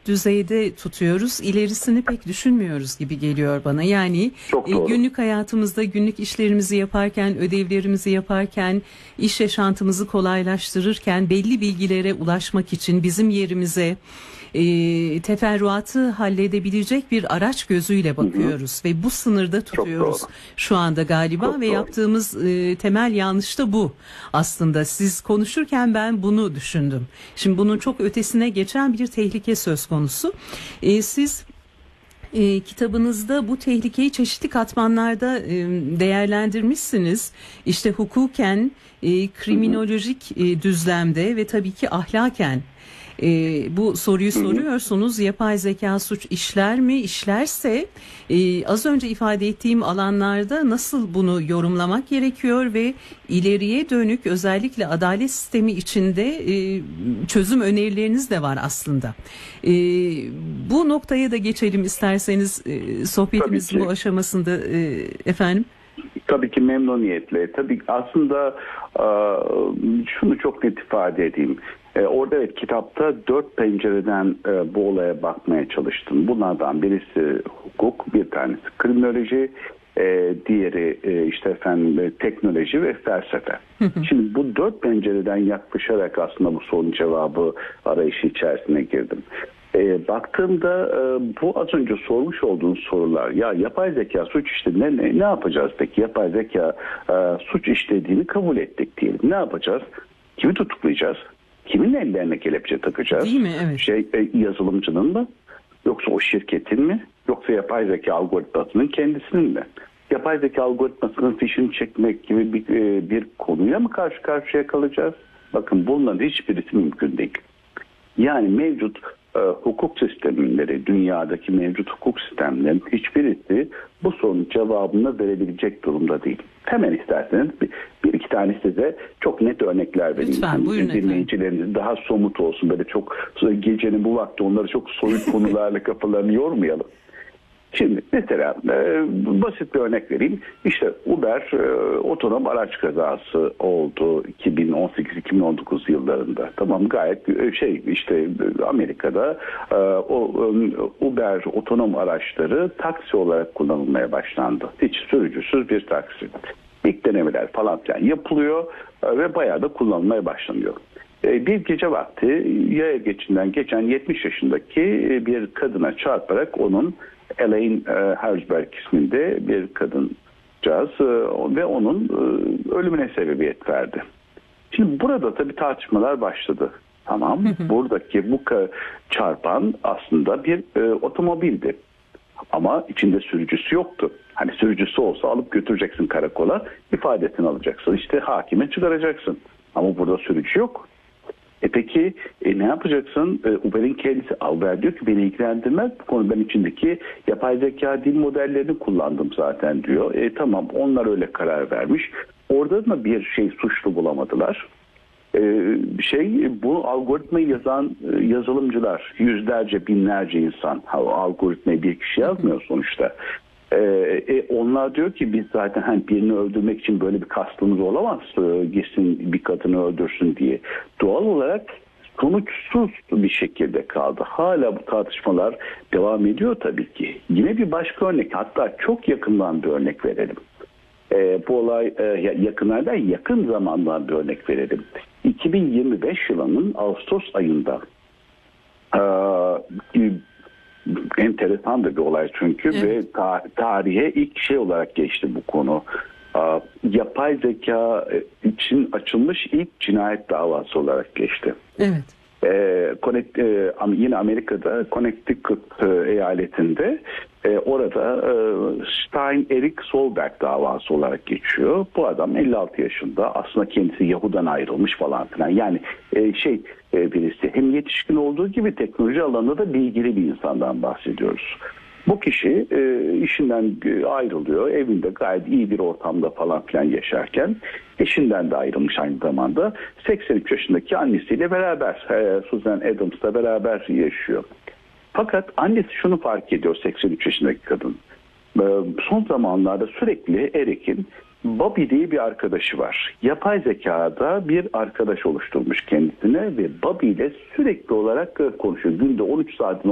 düzeyde tutuyoruz. İlerisini pek düşünmüyoruz gibi geliyor bana. Yani Çok doğru. günlük hayatımızda günlük işlerimizi yaparken, ödevlerimizi yaparken, iş yaşantımızı kolaylaştırırken belli bilgilere ulaşmak için bizim yerimize teferruatı halledebilecek bir araç gözüyle bakıyoruz ve bu sınırda tutuyoruz şu anda galiba. Çok ve doğru. Yaptığımız temel yanlış da bu aslında. Siz konuşurken ben bunu düşündüm. Şimdi bunun çok ötesine geçen bir tehlike söz konusu. Siz kitabınızda bu tehlikeyi çeşitli katmanlarda değerlendirmişsiniz. İşte hukuken, kriminolojik düzlemde ve tabii ki ahlaken bu soruyu soruyorsunuz. Yapay zeka suç işler mi? İşlerse az önce ifade ettiğim alanlarda nasıl bunu yorumlamak gerekiyor ve ileriye dönük özellikle adalet sistemi içinde çözüm önerileriniz de var aslında. Bu noktaya da geçelim isterseniz sohbetimizin bu aşamasında efendim. Tabii ki memnuniyetle. Tabii aslında şunu çok net ifade edeyim. Orada evet kitapta 4 pencereden bu olaya bakmaya çalıştım. Bunlardan birisi hukuk, bir tanesi kriminoloji, diğeri işte efendim teknoloji ve felsefe. Şimdi bu 4 pencereden yaklaşarak aslında bu sorunun cevabı arayışı içerisine girdim. Baktığımda bu az önce sormuş olduğunuz sorular, ya yapay zeka suç işte ne yapacağız peki? Yapay zeka suç işlediğini kabul ettik diyelim. Ne yapacağız? Kimi tutuklayacağız? Kimin ellerine kelepçe takacağız? Değil mi? Evet. Yazılımcının mı? Yoksa o şirketin mi? Yoksa yapay zeka algoritmasının kendisinin mi? Yapay zeka algoritmasının fişini çekmek gibi bir konuyla mı karşı karşıya kalacağız? Bakın bunların hiçbirisi mümkün değil. Yani mevcut hukuk sistemleri, dünyadaki mevcut hukuk sistemlerinin hiçbirisi bu sorunun cevabını verebilecek durumda değil. Hemen isterseniz bir iki tane size çok net örnekler vereyim. Lütfen, buyurun dinleyicileriniz daha somut olsun. Böyle çok gecenin bu vakti onları çok soyut konularla kafalarını yormayalım. Şimdi mesela basit bir örnek vereyim. İşte Uber otonom araç kazası oldu 2018-2019 yıllarında. Tamam, gayet işte Amerika'da Uber otonom araçları taksi olarak kullanılmaya başlandı. Hiç sürücüsüz bir taksi. İlk denemeler falan filan yapılıyor ve bayağı da kullanılmaya başlanıyor. Bir gece vakti yaya geçinden geçen 70 yaşındaki bir kadına çarparak onun Elaine Herzberg isminde bir kadıncağız ve onun ölümüne sebebiyet verdi. Şimdi burada tabii tartışmalar başladı. Tamam, buradaki bu çarpan aslında bir otomobildi. Ama içinde sürücüsü yoktu. Hani sürücüsü olsa alıp götüreceksin karakola, ifadesini alacaksın, işte hakime çıkaracaksın. Ama burada sürücü yok. Peki ne yapacaksın? Uber'in kendisi, Uber diyor ki beni ilgilendirmez. Bu konu, ben içindeki yapay zeka dil modellerini kullandım zaten diyor. Tamam, onlar öyle karar vermiş. Orada da bir suçlu bulamadılar. Bu algoritmayı yazan yazılımcılar, yüzlerce binlerce insan, algoritmayı bir kişi yazmıyor sonuçta. Onlar diyor ki biz zaten birini öldürmek için böyle bir kastımız olamaz, gitsin bir kadını öldürsün diye. Doğal olarak sonuçsuz bir şekilde kaldı. Hala bu tartışmalar devam ediyor tabii ki. Yine bir başka örnek, hatta çok yakından bir örnek verelim. Bu olay yakın zamandan bir örnek verelim. 2025 yılının Ağustos ayında enteresan da bir olay çünkü, evet. Ve tarihe ilk olarak geçti bu konu. Yapay zeka için açılmış ilk cinayet davası olarak geçti. Evet. Yine Amerika'da Connecticut eyaletinde orada Stein Erik Solberg davası olarak geçiyor. Bu adam 56 yaşında, aslında kendisi Yahoo'dan ayrılmış falan filan. Yani birisi hem yetişkin olduğu gibi teknoloji alanında da bilgili bir insandan bahsediyoruz. Bu kişi işinden ayrılıyor, evinde gayet iyi bir ortamda falan filan yaşarken eşinden de ayrılmış aynı zamanda. 83 yaşındaki annesiyle beraber, Susan Adams'la beraber yaşıyor. Fakat annesi şunu fark ediyor, 83 yaşındaki kadın. Son zamanlarda sürekli Erik'in Bobby diye bir arkadaşı var. Yapay zekada bir arkadaş oluşturmuş kendisine ve Bobby ile sürekli olarak konuşuyor. Günde 13 saatin